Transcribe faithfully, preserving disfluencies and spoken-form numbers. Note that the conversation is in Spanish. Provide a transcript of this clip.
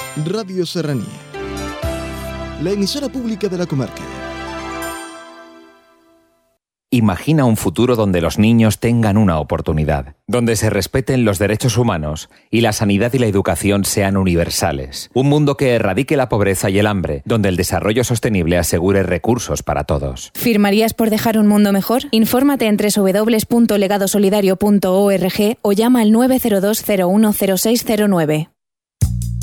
Radio Serranía, la emisora pública de la comarca. Imagina un futuro donde los niños tengan una oportunidad, donde se respeten los derechos humanos y la sanidad y la educación sean universales. Un mundo que erradique la pobreza y el hambre, donde el desarrollo sostenible asegure recursos para todos. ¿Firmarías por dejar un mundo mejor? Infórmate en doble u doble u doble u punto legado solidario punto org o llama al nueve cero dos cero uno cero seis cero nueve.